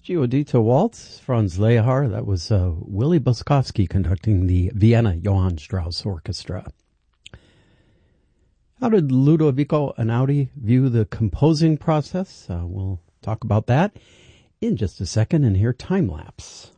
Giudito Waltz, Franz Lehar. That was Willy Boskovsky conducting the Vienna Johann Strauss Orchestra. How did Ludovico Einaudi view the composing process? We'll talk about that in just a second and hear time lapse.